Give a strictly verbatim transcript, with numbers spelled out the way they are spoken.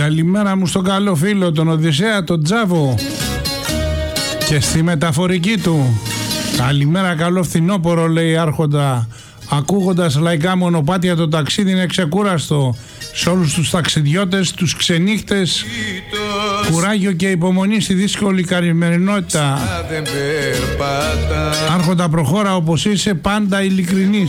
Καλημέρα μου στον καλό φίλο, τον Οδυσσέα, τον Τζάβο, και στη μεταφορική του. Καλημέρα, καλό φθινόπωρο, λέει Άρχοντα. Ακούγοντας λαϊκά μονοπάτια, το ταξίδι είναι ξεκούραστο. Σε όλους τους ταξιδιώτες, τους ξενύχτες, κουράγιο και υπομονή στη δύσκολη καθημερινότητα. Άρχοντα, προχώρα όπως είσαι, πάντα ειλικρινής.